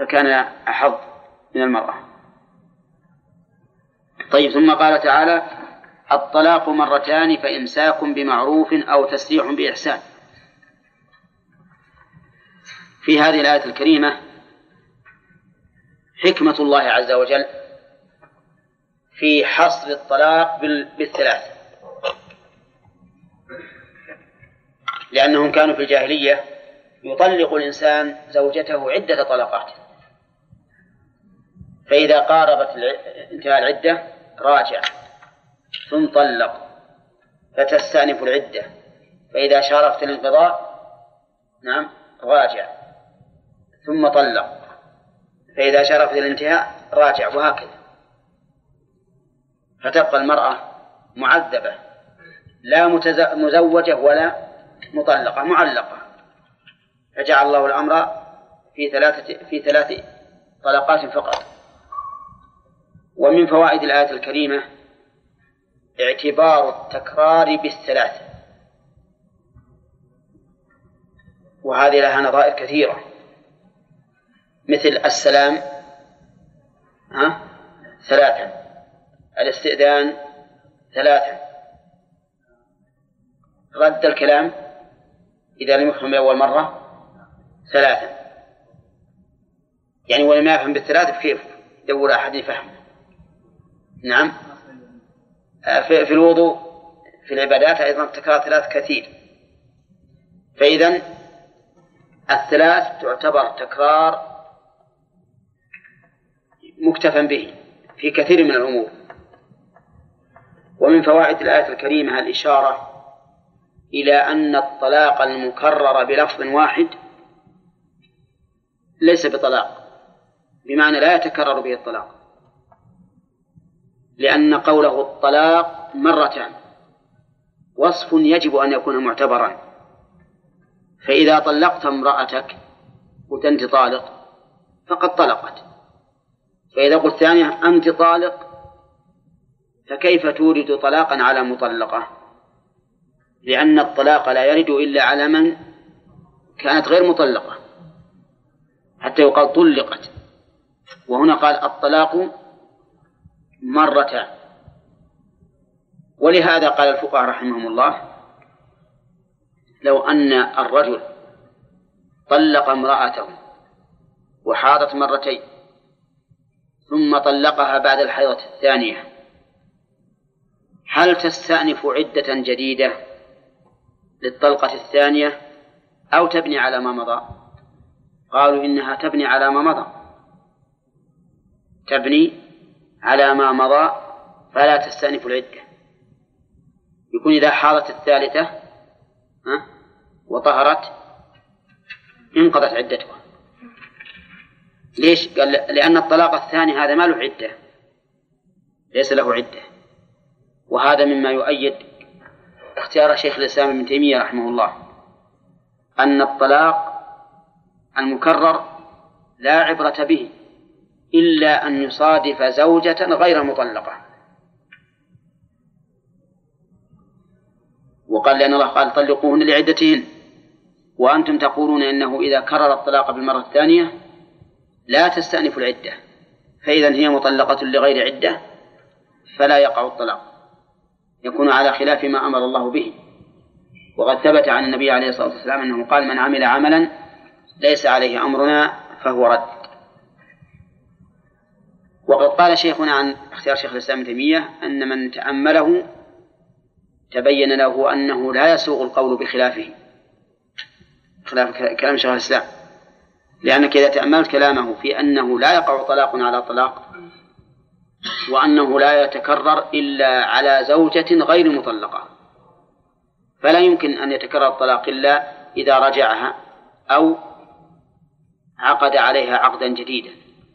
فكان أحظ من المرأة. طيب، ثم قال تعالى: الطلاق مرتان فإمساك بمعروف أو تسريح بإحسان. في هذه الآية الكريمة حكمة الله عز وجل في حصر الطلاق بالثلاث، لأنهم كانوا في الجاهلية يطلق الإنسان زوجته عدة طلقات، فإذا قاربت انتهاء العدة راجع ثم طلق، فتستأنف العدة، فإذا شارفت الانقضاء راجع ثم طلق، فإذا شارفت الانتهاء راجع، وهكذا. فتبقى المرأة معذبة لا مزوجة ولا مطلقة، معلقة. فجعل الله الأمر في ثلاث طلقات فقط. ومن فوائد الآية الكريمة اعتبار التكرار بالثلاث، وهذه لها نظائر كثيرة، مثل السلام 3، الاستئذان 3، رد الكلام إذا لم يفهم أول مرة 3. يعني ولم يفهم بالثلاث كيف يدور أحد يفهمه. نعم. في الوضوء، في العبادات أيضا تكرار 3 كثير. فإذن الثلاث تعتبر تكرار مكتفى به في كثير من الأمور. ومن فوائد الآية الكريمة الإشارة إلى أن الطلاق المكرر بلفظ واحد ليس بطلاق، بمعنى لا يتكرر به الطلاق، لأن قوله الطلاق مرتان وصف يجب أن يكون معتبرا. فإذا طلقت امرأتك قلت أنت طالق فقد طلقت، فإذا قلت ثانية أنت طالق فكيف تورد طلاقا على مطلقة؟ لأن الطلاق لا يرد إلا على من كانت غير مطلقة حتى يقال طلقت. وهنا قال الطلاق مرتان. ولهذا قال الفقهاء رحمهم الله: لو أن الرجل طلق امرأته وحاضت مرتين ثم طلقها بعد الحيضة الثانية، هل تستأنف عدة جديدة للطلقة الثانية أو تبني على ما مضى؟ قالوا إنها تبني على ما مضى، تبني على ما مضى فلا تستأنف العدة. يكون إذا حاضت الثالثة وطهرت انقضت عدتها. ليش؟ قال لأن الطلاق الثاني هذا ما له عدة، ليس له عدة. وهذا مما يؤيد اختيار شيخ الإسلام ابن تيمية رحمه الله أن الطلاق المكرر لا عبرة به إلا أن يصادف زوجة غير مطلقة. وقال لأن الله قال طلقوهن لعدتهن، وأنتم تقولون إنه إذا كرر الطلاق بالمرة الثانية لا تستأنف العدة، فإذا هي مطلقة لغير عدة فلا يقع الطلاق، يكون على خلاف ما أمر الله به. وقد ثبت عن النبي عليه الصلاة والسلام أنه قال: من عمل عملا ليس عليه أمرنا فهو رد. وقد قال شيخنا عن اختيار شيخ الإسلام ابن تيمية أن من تأمله تبين له أنه لا يسوغ القول بخلافه، خلاف كلام شيخ الإسلام، لأنك إذا تأملت كلامه في أنه لا يقع طلاق على طلاق، وأنه لا يتكرر إلا على زوجة غير مطلقة، فلا يمكن أن يتكرر الطلاق إلا إذا رجعها أو عقد عليها عقدا جديدا.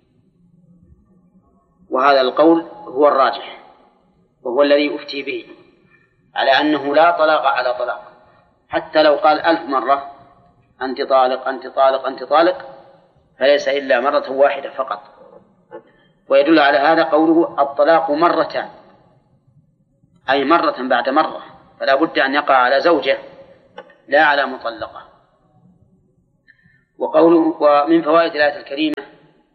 وهذا القول هو الراجح، وهو الذي أفتي به، على أنه لا طلاق على طلاق، حتى لو قال 1000 مرة أنت طالق أنت طالق أنت طالق، فليس إلا مرة واحدة فقط. ويدل على هذا قوله الطلاق مرتان، أي مرة بعد مرة، فلا بد أن يقع على زوجة لا على مطلقة. وقوله ومن فوائد الآية الكريمة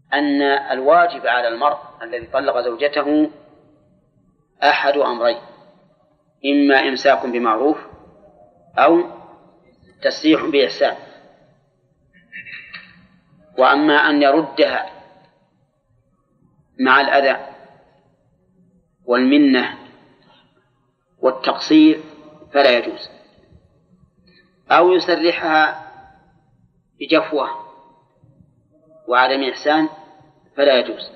أن الواجب على المرء الذي طلق زوجته أحد أمرين: إما إمساك بمعروف أو تسريح بإحسان. وأما أن يردها مع الأذى والمنة والتقصير فلا يجوز، أو يسرحها بجفوة وعدم إحسان فلا يجوز.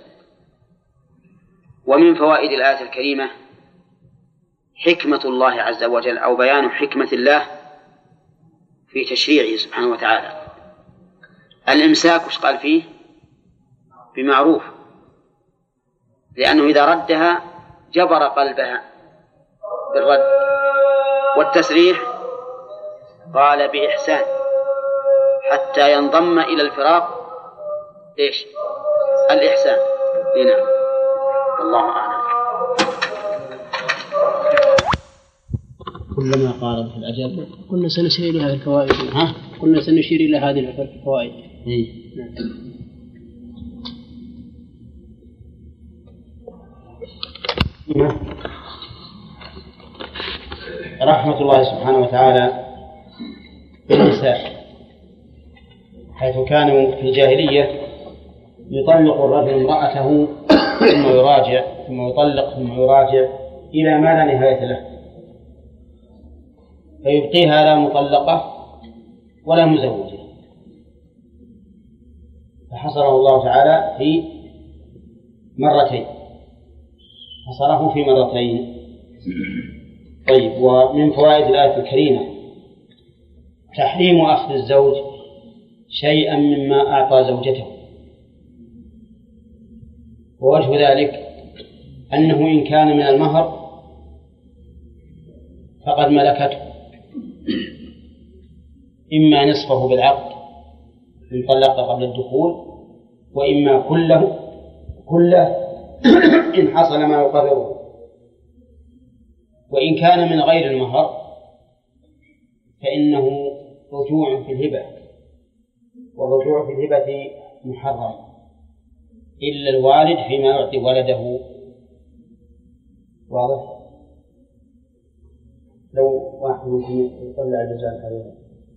ومن فوائد الآية الكريمة حكمة الله عز وجل، أو بيان حكمة الله في تشريعه سبحانه وتعالى. الإمساك وش قال فيه؟ بمعروف، لأنه إذا ردها جبر قلبها بالرد. والتسريح قال بإحسان حتى ينضم إلى الفراق إيش؟ الإحسان. نعم، الله أعلم. كلما قارب في الأجل قلنا سنشير إلى هذه الفوائد. قلنا سنشير إلى هذه الفوائد. رحمة الله سبحانه وتعالى بالنساء، حيث كانوا في الجاهلية يطلق الرجل امرأته ثم يراجع ثم يطلق ثم يراجع إلى ما لا نهاية له، فيبقيها لا مطلقة ولا مزوجة. فحصره الله تعالى في مرتين، حصره في مرتين. طيب، ومن فوائد الآية الكريمة تحريم أخذ الزوج شيئا مما أعطى زوجته. ووجه ذلك أنه إن كان من المهر فقد ملكته، إما نصفه بالعقد إن طلق قبل الدخول، وإما كله إن حصل ما يقرره. وإن كان من غير المهر فإنه رجوع في الهبة، والرجوع في الهبة محرم إلا الوالد فيما يعطي ولده. واضح؟ لو واحد ممكن يطلع الجزاء هذا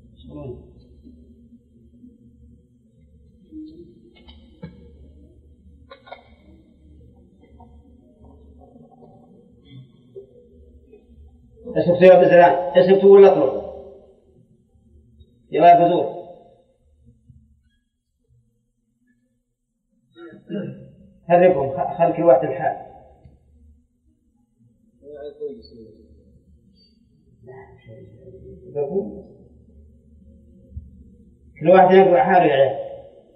اسمك يا ابن زلان، اسمك ولا اطلع يا بزور. هربهم، خلي كل واحد الحال. كل واحد يقرأ حاله يا عيال.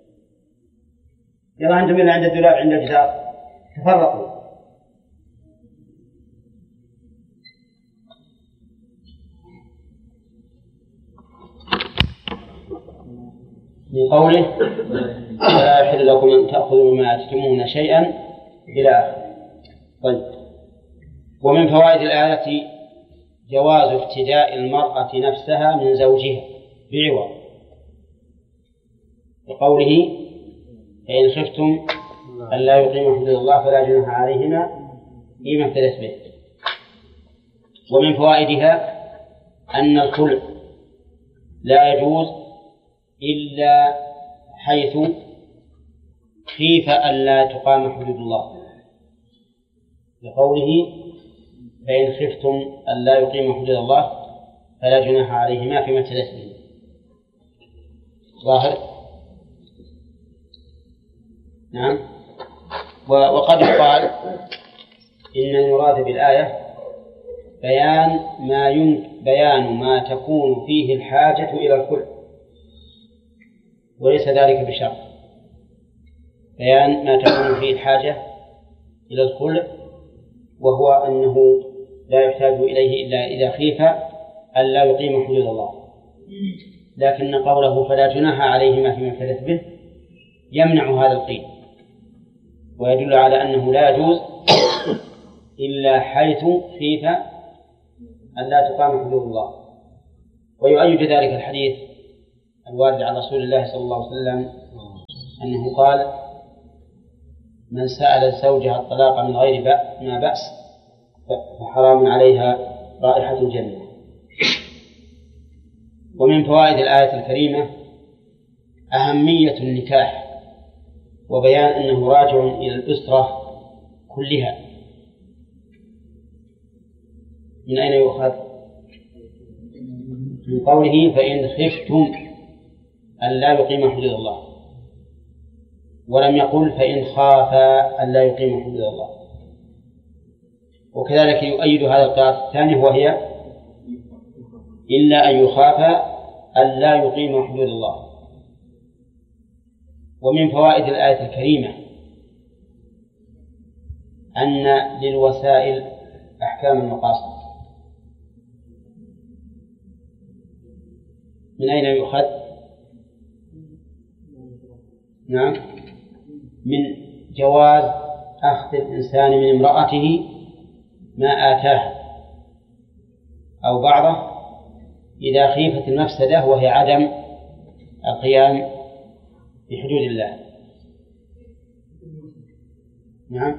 يلا أنتم اللي عند الدولاب عند الجدار تفرقوا. من قوله لا يحل لكم أن تأخذوا مما آتيتموهن شيئا إلى آخره. طيب، ومن فوائد الآية جواز افتداء المرأة نفسها من زوجها بعوض، بقوله فإن خفتم ألا يقيموا حدود الله فلا جناح عليهما فيما افتدت به. ومن فوائدها أن الخلع لا يجوز إلا حيث خيف ألا تقام حدود الله، بقوله فإن خفتم ألا يقيموا حدود الله فلا جناح عليهما فيما افتدت به. ظاهر؟ نعم. وقد يقال إن المراد بالآية بيان ما تكون فيه الحاجة إلى الخلع، وليس ذلك بشرط. بيان ما تكون فيه الحاجة إلى الخلع، وهو أنه لا يحتاج إليه إلا إذا خيف ألا يقيم حدود الله. لكن قوله فلا جناح عليهما فيما افتدت به يمنع هذا القيد، ويدل على أنه لا يجوز إلا حيث خيف ألا تقام حدود الله. ويؤيد ذلك الحديث الوارد عن رسول الله صلى الله عليه وسلم أنه قال من سأل زوجها الطلاق من غير ما بأس فحرام عليها رائحة الجنة. ومن فوائد الآية الكريمة أهمية النكاح وبيان أنه راجع إلى الأسرة كلها. من أين يؤخذ؟ من قوله فإن خفتم أن لا يقيم حدود الله، ولم يقل فإن خافا أن لا يقيم حدود الله. وكذلك يؤيد هذا القراءة الثاني وهي إلا أن يخافا أن لا يقيم حدود الله. ومن فوائد الآية الكريمة أن للوسائل أحكام المقاصد. من أين يؤخذ؟ نعم، من جواز أخذ الإنسان من امرأته ما آتاه أو بعضه إذا خيفت المفسدة وهي عدم القيام بحدود الله. نعم،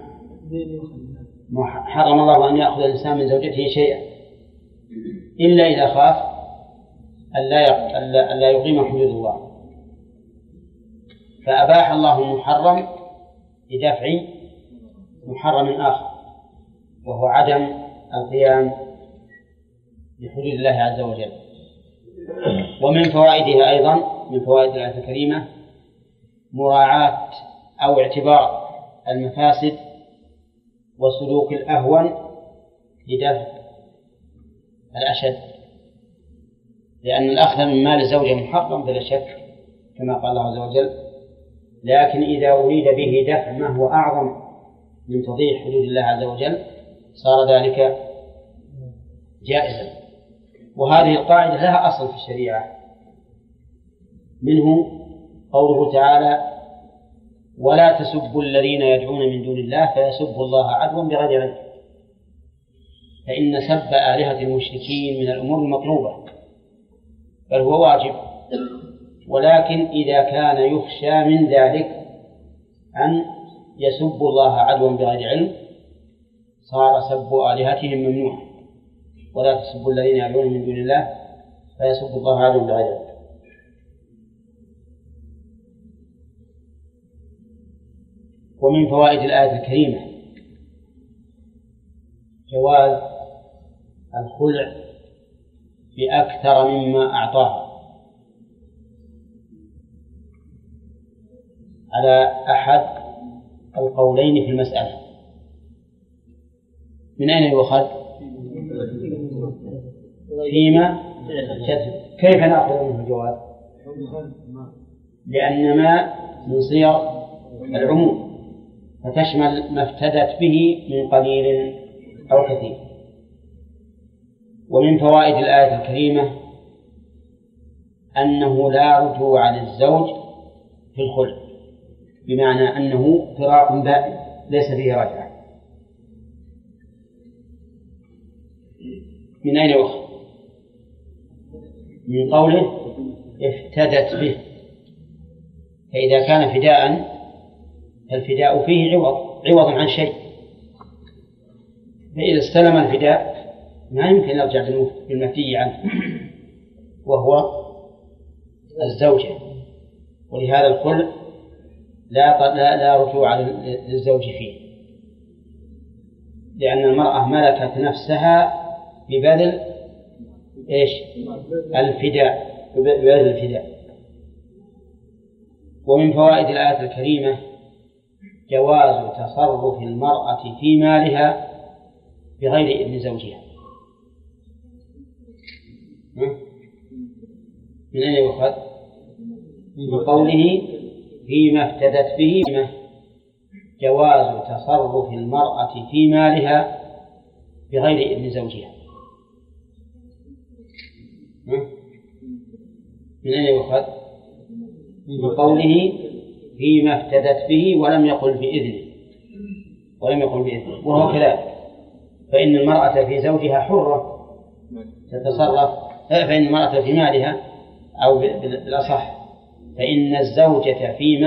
حرم الله أن يأخذ الإنسان من زوجته شيئا إلا إذا خاف أن لا يقيم حدود الله، فأباح الله المحرم لدفع محرم آخر وهو عدم القيام بحدود الله عز وجل. ومن فوائدها أيضا، من فوائد الآية الكريمة مراعاة أو اعتبار المفاسد وسلوك الأهون لدفع الأشد، لأن الأخذ من مال الزوجة محرم بلا شك كما قال الله عز وجل، لكن إذا أريد به دفع ما هو أعظم من تضييع حدود الله عز وجل صار ذلك جائزا. وهذه القاعدة لها أصل في الشريعة، منه قوله تعالى ولا تسبوا الذين يدعون من دون الله فيسبوا الله عدوا بغير علم، فإن سب آلهة المشركين من الأمور المطلوبة بل هو واجب، ولكن إذا كان يخشى من ذلك أن يسبوا الله عدوا بغير علم صار سب آلهتهم ممنوعا. ولا تسبوا الذين يدعون من دون الله فيسبوا الله عدوا بغير علم. ومن فوائد الآية الكريمة جواز الخلع بأكثر مما أعطاها على أحد القولين في المسألة. من أين يؤخذ؟ فيما كيف نأخذ منه الجواز؟ لأن ما من صيغ العموم فتشمل ما افتدت به من قليل أو كثير. ومن فوائد الآية الكريمة أنه لا رجوع للزوج في الخلع، بمعنى أنه فراق بائن ليس فيه رجعة. من أين يؤخذ؟ من قوله افتدت به، فإذا كان فداء فالفداء فيه عوض عن شيء، فإذا استلم الفداء ما يمكن يرجع بالمفدي عنه وهو الزوجة، ولهذا الخلع لا رجوع للزوج فيه، لأن المرأة ملكت نفسها ببذل الفداء. ومن فوائد الآية الكريمة جواز تصرف المرأة في مالها بغير إذن زوجها. من أين يؤخذ؟ من قوله فيما افتدت به، جواز تصرف المرأة في مالها بغير إذن زوجها. من أين يؤخذ؟ من قوله فيما افتدت به ولم يقل بإذنه، وهو كذلك، فإن المرأة في زوجها حرة تتصرف، فإن المرأة في مالها أو بالأصح فإن الزوجة في